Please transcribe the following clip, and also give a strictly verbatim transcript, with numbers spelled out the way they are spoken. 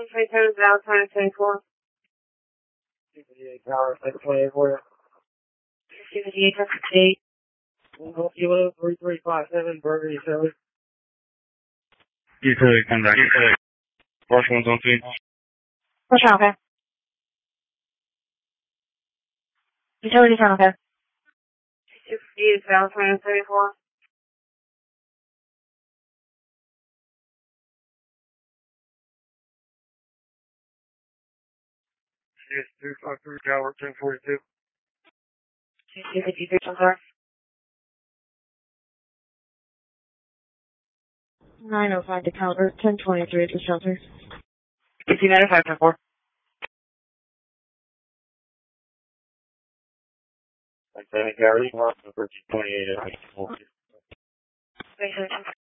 one twenty-seven, Valentine, twenty-four. fifty-eight Tower, six twenty-eight for you. fifty-eight, fifty-eight. Kilo three three five seven, Burger Utility. Utility, come back. Utility. Rush one's on scene. Push on, okay. Utility's on, okay. two fifty-eight, Valentine, thirty-four. Yes, two five three Tower, ten forty-two. two fifty-three, I'm sorry. nine oh five to Caliber, ten twenty-three to shelter. fifty-nine, five ten four. Lieutenant Gary, Mark, number twenty-eight at I four. Thank you.